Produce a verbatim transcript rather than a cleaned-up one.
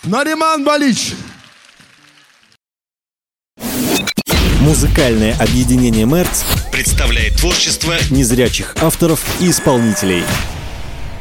Нариман Балич. Музыкальное объединение «Мэрц» представляет творчество незрячих авторов и исполнителей.